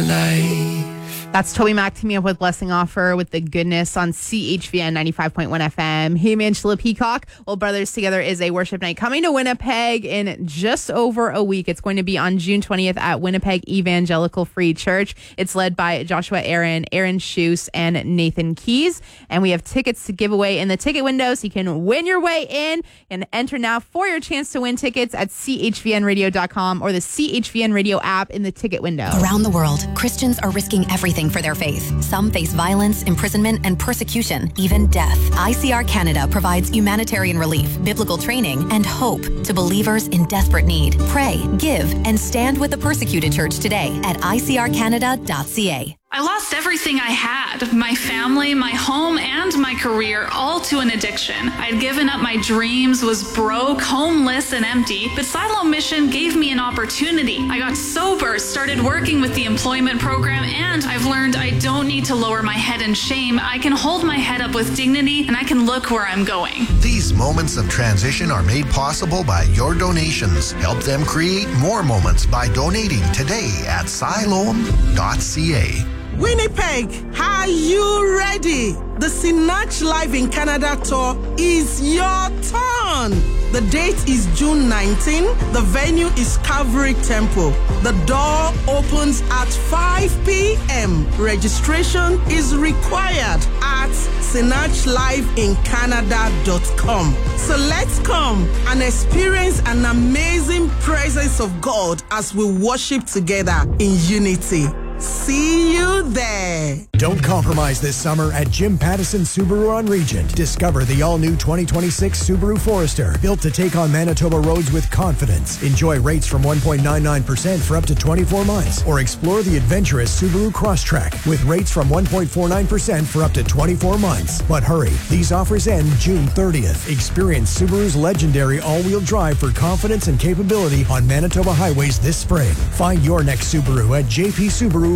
That's Toby Mac teaming up with Blessing Offer with The Goodness on CHVN 95.1 FM. Hey, Angela Peacock. Well, Brothers Together is a worship night coming to Winnipeg in just over a week. It's going to be on June 20th at Winnipeg Evangelical Free Church. It's led by Joshua Aaron Shoes, and Nathan Keys. And we have tickets to give away in the ticket window, so you can win your way in and enter now for your chance to win tickets at chvnradio.com or the CHVN Radio app in the ticket window. Around the world, Christians are risking everything for their faith. Some face violence, imprisonment, and persecution, even death. ICR Canada provides humanitarian relief, biblical training, and hope to believers in desperate need. Pray, give, and stand with the persecuted church today at icrcanada.ca. I lost everything I had, my family, my home, and my career, all to an addiction. I'd given up my dreams, was broke, homeless, and empty, but Silo Mission gave me an opportunity. I got sober, started working with the employment program, and I've learned I don't need to lower my head in shame. I can hold my head up with dignity, and I can look where I'm going. These moments of transition are made possible by your donations. Help them create more moments by donating today at siloam.ca. Winnipeg, are you ready? The Sinach Live in Canada tour is your turn. The date is June 19. The venue is Calvary Temple. The door opens at 5 p.m. Registration is required at sinachliveincanada.com. So let's come and experience an amazing presence of God as we worship together in unity. See you there. Don't compromise this summer at Jim Pattison Subaru on Regent. Discover the all-new 2026 Subaru Forester, built to take on Manitoba roads with confidence. Enjoy rates from 1.99% for up to 24 months. Or explore the adventurous Subaru Crosstrek with rates from 1.49% for up to 24 months. But hurry, these offers end June 30th. Experience Subaru's legendary all-wheel drive for confidence and capability on Manitoba highways this spring. Find your next Subaru at jpsubaruregent.com.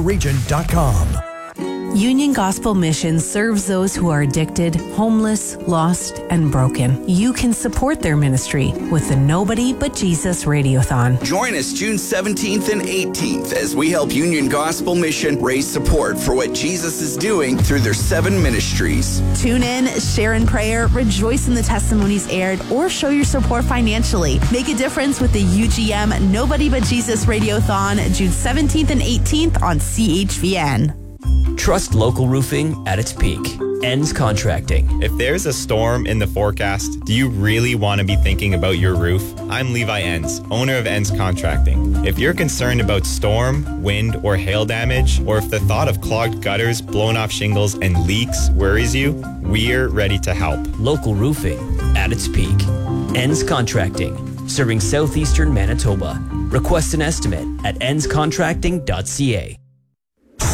Union Gospel Mission serves those who are addicted, homeless, lost, and broken. You can support their ministry with the Nobody But Jesus Radiothon. Join us June 17th and 18th as we help Union Gospel Mission raise support for what Jesus is doing through their 7 ministries. Tune in, share in prayer, rejoice in the testimonies aired, or show your support financially. Make a difference with the UGM Nobody But Jesus Radiothon, June 17th and 18th on CHVN. Trust local roofing at its peak. Ends Contracting. If there's a storm in the forecast, do you really want to be thinking about your roof? I'm Levi Enns, owner of Enns Contracting. If you're concerned about storm, wind, or hail damage, or if the thought of clogged gutters, blown off shingles, and leaks worries you, we're ready to help. Local roofing at its peak. Enns Contracting. Serving southeastern Manitoba. Request an estimate at ennscontracting.ca.